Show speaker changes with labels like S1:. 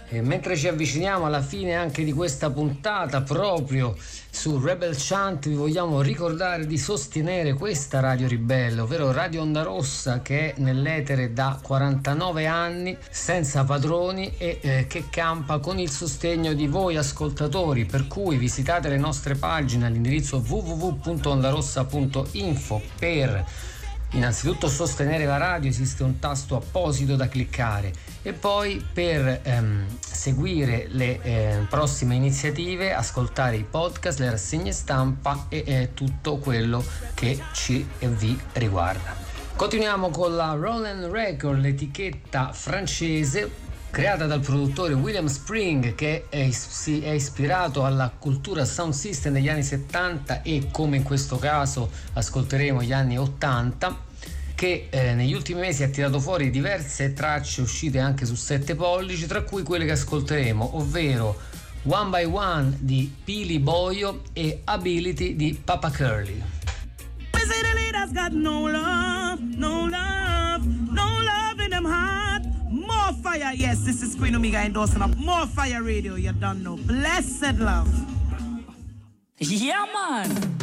S1: E mentre ci avviciniamo alla fine anche di questa puntata, proprio su Rebel Chant, vi vogliamo ricordare di sostenere questa Radio Ribelle, ovvero Radio Onda Rossa, che è nell'etere da 49 anni, senza padroni e che campa con il sostegno di voi ascoltatori, per cui visitate le nostre pagine all'indirizzo www.ondarossa.info per innanzitutto sostenere la radio. Esiste un tasto apposito da cliccare, e poi per seguire le prossime iniziative, ascoltare i podcast, le rassegne stampa e tutto quello che ci e vi riguarda. Continuiamo con la Roland Record, l'etichetta francese creata dal produttore William Spring, che si è ispirato alla cultura sound system degli anni 70 e, come in questo caso ascolteremo, gli anni 80, che negli ultimi mesi ha tirato fuori diverse tracce uscite anche su 7 pollici, tra cui quelle che ascolteremo, ovvero One by One di Pili Boio e Ability di Papa Curly.
S2: More fire, yes, this is Queen Omega endorsing up More Fire Radio, you don't know. Blessed love.
S3: Yeah, man.